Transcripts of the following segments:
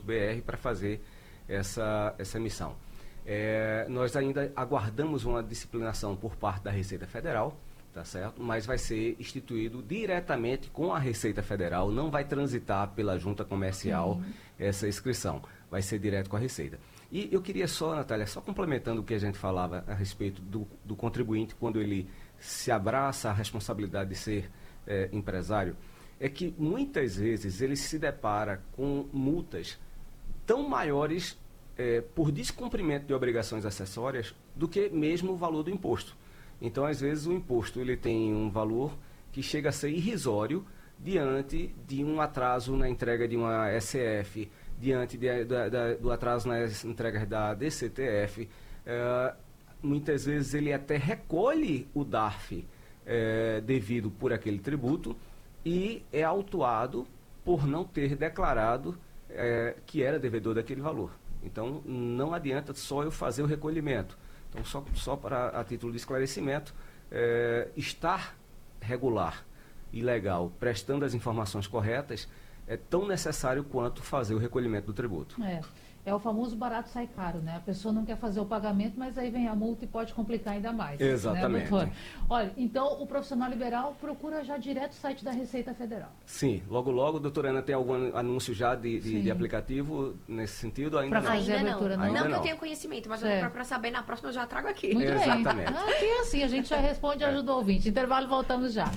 para fazer essa emissão. Nós ainda aguardamos uma disciplinação por parte da Receita Federal, tá certo? Mas vai ser instituído diretamente com a Receita Federal, não vai transitar pela Junta Comercial essa inscrição, vai ser direto com a Receita. E eu queria só, Natália, só complementando o que a gente falava a respeito do contribuinte quando ele se abraça a responsabilidade de ser empresário, é que muitas vezes ele se depara com multas tão maiores por descumprimento de obrigações acessórias do que mesmo o valor do imposto. Então, às vezes, o imposto ele tem um valor que chega a ser irrisório diante de um atraso na entrega de uma SF, diante do atraso nas entregas da DCTF. Muitas vezes ele até recolhe o DARF devido por aquele tributo e é autuado por não ter declarado que era devedor daquele valor. Então, não adianta só eu fazer o recolhimento. Então, só a título de esclarecimento, estar regular e legal, prestando as informações corretas, é tão necessário quanto fazer o recolhimento do tributo. É o famoso barato sai caro, né? A pessoa não quer fazer o pagamento, mas aí vem a multa e pode complicar ainda mais. Exatamente. Né, doutor? Olha, então o profissional liberal procura já direto o site da Receita Federal. Sim, logo logo, doutora Ana, tem algum anúncio já de aplicativo nesse sentido? Ainda não. Ainda não que eu tenha conhecimento, mas para saber, na próxima eu já trago aqui. Muito Exatamente. bem. Aqui é assim, a gente já responde e ajuda o ouvinte. Intervalo, voltamos já.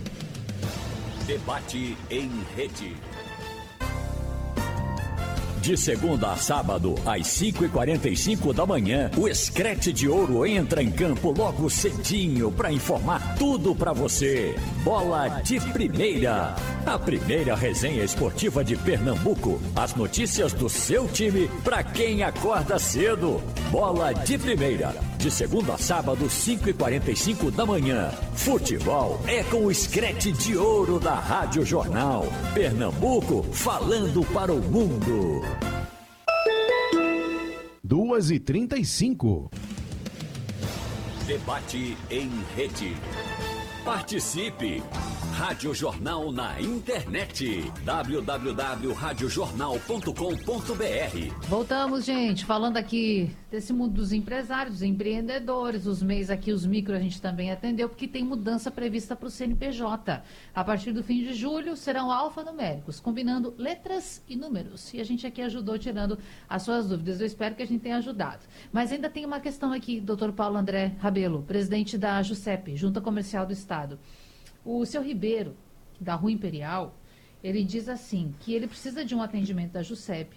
Debate em rede. De segunda a sábado, às 5h45 da manhã, o Screte de Ouro entra em campo logo cedinho para informar tudo para você. Bola de Primeira, a primeira resenha esportiva de Pernambuco. As notícias do seu time para quem acorda cedo. Bola de Primeira, de segunda a sábado, 5h45 da manhã. Futebol é com o Screte de Ouro da Rádio Jornal. Pernambuco falando para o mundo. 2h35. Debate em rede. Participe! Rádio Jornal na internet. www.radiojornal.com.br. Voltamos, gente, falando aqui desse mundo dos empresários, dos empreendedores. Os MEIs aqui, os micro, a gente também atendeu, porque tem mudança prevista para o CNPJ. A partir do fim de julho, serão alfanuméricos, combinando letras e números. E a gente aqui ajudou tirando as suas dúvidas. Eu espero que a gente tenha ajudado. Mas ainda tem uma questão aqui, doutor Paulo André Rabelo, presidente da JUSEP, Junta Comercial do Estado. O seu Ribeiro, da Rua Imperial, ele diz assim, que ele precisa de um atendimento da JUSEP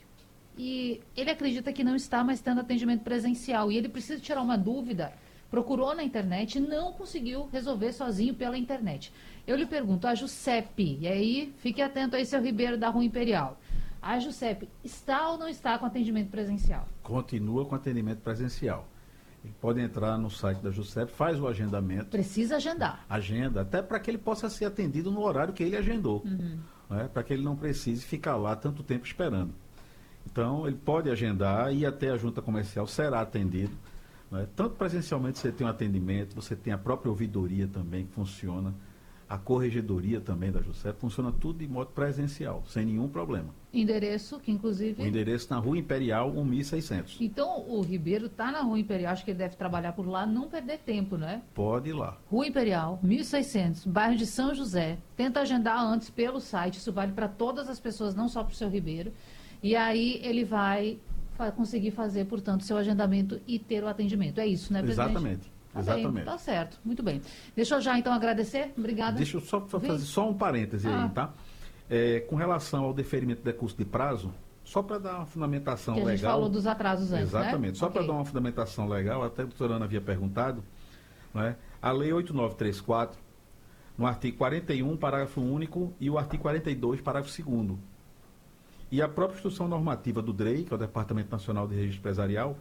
e ele acredita que não está mais tendo atendimento presencial e ele precisa tirar uma dúvida, procurou na internet e não conseguiu resolver sozinho pela internet. Eu lhe pergunto, a JUSEP, e aí fique atento aí, seu Ribeiro, da Rua Imperial, a JUSEP está ou não está com atendimento presencial? Continua com atendimento presencial. Ele pode entrar no site da JUSEP, faz o agendamento. Precisa agendar. Agenda, até para que ele possa ser atendido no horário que ele agendou. Né? Para que ele não precise ficar lá tanto tempo esperando. Então, ele pode agendar, ir até a junta comercial, será atendido. Né? Tanto presencialmente você tem um atendimento, você tem a própria ouvidoria também que funciona. A corregedoria também da JUSEP, funciona tudo de modo presencial, sem nenhum problema. Endereço, que inclusive... O endereço na Rua Imperial, 1600. Então, o Ribeiro está na Rua Imperial, acho que ele deve trabalhar por lá, não perder tempo, né? Pode ir lá. Rua Imperial, 1600, bairro de São José. Tenta agendar antes pelo site, isso vale para todas as pessoas, não só para o seu Ribeiro. E aí ele vai conseguir fazer, portanto, seu agendamento e ter o atendimento. É isso, né, presidente? Exatamente. Tá Exatamente. bem, tá certo, muito bem. Deixa eu já então agradecer, obrigada. Deixa eu só fazer só um parêntese aí, tá? Com relação ao deferimento de curso de prazo, só para dar uma fundamentação legal. Que a gente falou dos atrasos antes, exatamente, né? Só para dar uma fundamentação legal, até a doutora Ana havia perguntado, né? A Lei 8934, no artigo 41, parágrafo único, e o artigo 42, parágrafo 2º. E a própria Instrução Normativa do DREI, que é o Departamento Nacional de Registro Empresarial,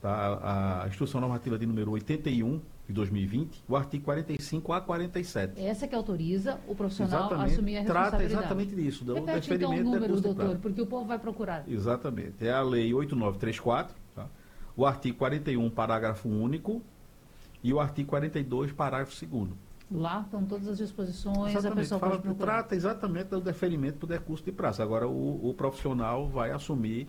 a Instrução Normativa de número 81, de 2020, o artigo 45 a 47. Essa que autoriza o profissional a assumir a responsabilidade. Trata exatamente disso, do Repete deferimento então o número, de doutor, porque o povo vai procurar. Exatamente. É a Lei 8934, tá? O artigo 41, parágrafo único, e o artigo 42, parágrafo 2º. Lá estão todas as disposições, exatamente, a pessoa pode procurar. Trata exatamente do deferimento do decurso de prazo. Agora, o profissional vai assumir